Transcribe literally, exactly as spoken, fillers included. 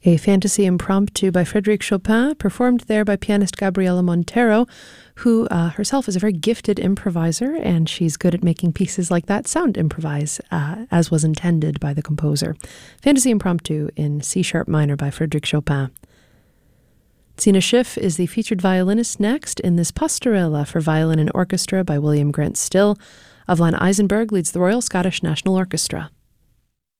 A fantasy impromptu by Frédéric Chopin, performed there by pianist Gabriela Montero, who uh, herself is a very gifted improviser, and she's good at making pieces like that sound improvise, uh, as was intended by the composer. Fantasy impromptu in C-sharp minor by Frédéric Chopin. Zina Schiff is the featured violinist next in this Pastorella for violin and orchestra by William Grant Still. Avlan Eisenberg leads the Royal Scottish National Orchestra.